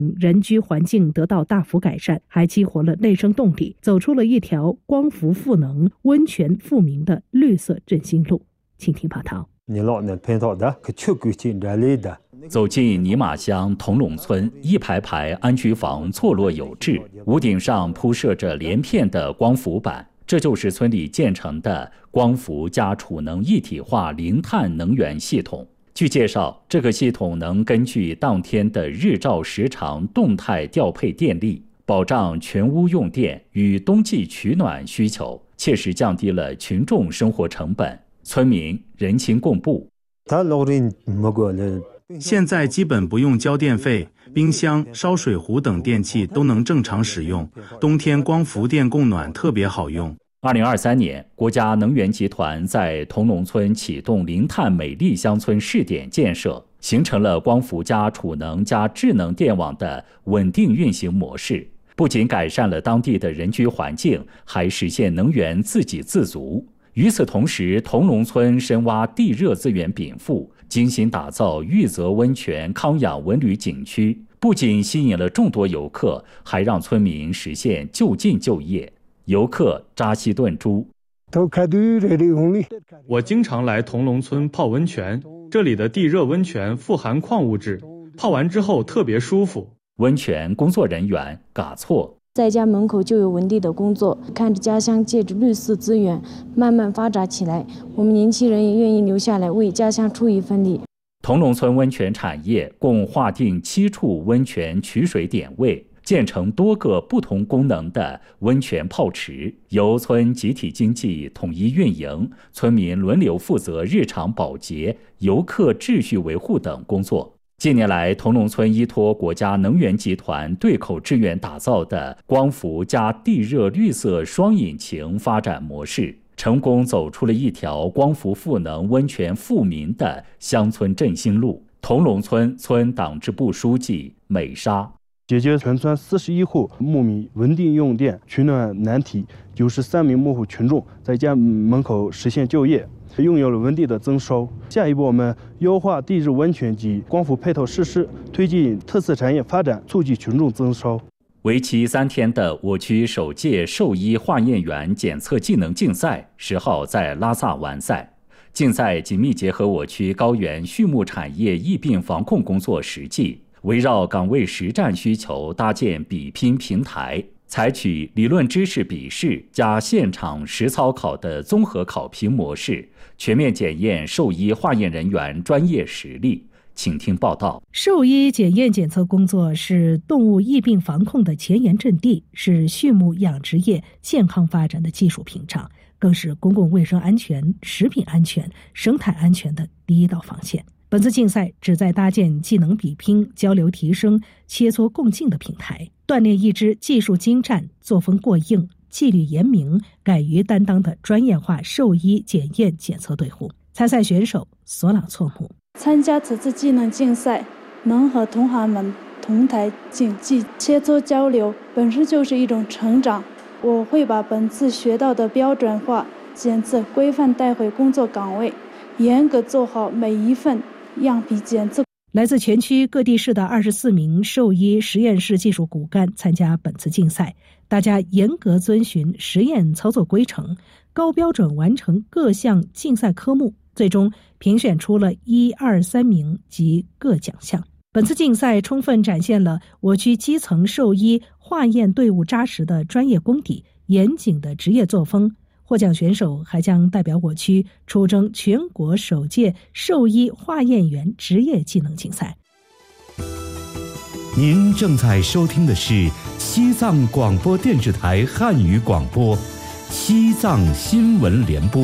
人居环境得到大幅改善，还激活了内生动力，走出了一条光伏赋能、温泉富民的绿色振兴路。请听报道。 走进尼玛乡桐垄村，一排排安居房错落有致，屋顶上铺设着连片的光伏板，这就是村里建成的光伏加储能一体化零碳能源系统。据介绍，这个系统能根据当天的日照时长动态调配电力，保障全屋用电与冬季取暖需求，切实降低了群众生活成本，村民人情共步。 现在基本不用交电费，冰箱、烧水壶等电器都能正常使用，冬天光伏电供暖特别好用。 2023年，国家能源集团在桐垄村启动零碳美丽乡村试点建设，形成了光伏加储能加智能电网的稳定运行模式，不仅改善了当地的人居环境，还实现能源自给自足。与此同时，桐垄村深挖地热资源禀赋，精心打造玉泽温泉康养文旅景区，不仅吸引了众多游客，还让村民实现就近就业。游客扎西顿珠， 我经常来桐垄村泡温泉，这里的地热温泉富含矿物质，泡完之后特别舒服。 温泉工作人员嘎措， 在家门口就有文地的工作，看着家乡借着绿色资源慢慢发展起来，我们年轻人也愿意留下来为家乡出一份力。 桐垄村温泉产业共划定7处温泉取水点位，建成多个不同功能的温泉泡池，由村集体经济统一运营，村民轮流负责日常保洁、游客秩序维护等工作。近年来，桐垄村依托国家能源集团对口支援打造的光伏加地热绿色双引擎发展模式，成功走出了一条光伏赋能温泉富民的乡村振兴路。桐垄村村党支部书记美沙， 解决全村41户牧民稳定用电取暖难题，93名牧户群众在家门口实现就业，拥有了稳定的增收。下一步，我们优化地热温泉及光伏配套设施，推进特色产业发展，促进群众增收。 为期3天的我区首届兽医化验员检测技能竞赛10号在拉萨完赛。竞赛紧密结合我区高原畜牧产业疫病防控工作实际，围绕岗位实战需求搭建比拼平台，采取理论知识笔试加现场实操考的综合考评模式，全面检验兽医化验人员专业实力。请听报道。 兽医检验检测工作是动物疫病防控的前沿阵地，是畜牧养殖业健康发展的技术屏障，更是公共卫生安全、食品安全、生态安全的第一道防线。本次竞赛旨在搭建技能比拼、交流提升、切磋共进的平台，锻炼一支技术精湛、作风过硬、纪律严明、敢于担当的专业化兽医检验检测队伍。参赛选手索朗措姆， 参加此次技能竞赛，能和同行们同台竞技、切磋交流，本身就是一种成长。我会把本次学到的标准化检测规范带回工作岗位，严格做好每一份样品检测。 来自全区各地市的24名兽医实验室技术骨干参加本次竞赛，大家严格遵循实验操作规程，高标准完成各项竞赛科目，最终评选出了1、2、3名及各奖项。本次竞赛充分展现了我区基层兽医化验队伍扎实的专业功底、严谨的职业作风。获奖选手还将代表我区出征全国首届兽医化验员职业技能竞赛。 您正在收听的是西藏广播电视台汉语广播，西藏新闻联播。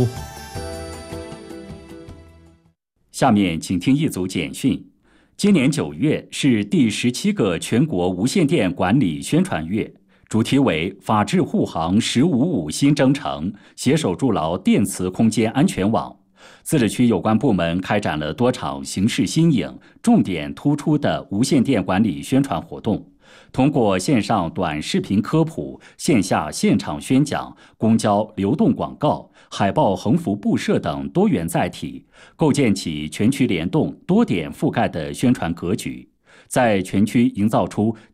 下面请听一组简讯。今年9月是第17个全国无线电管理宣传月，主题为法治护航“1055”新征程，携手筑牢电磁空间安全网。自治区有关部门开展了多场形式新颖、重点突出的无线电管理宣传活动，通过线上短视频科普、线下现场宣讲、公交流动广告、海报横幅布设等多元载体，构建起全区联动、多点覆盖的宣传格局，在全区营造出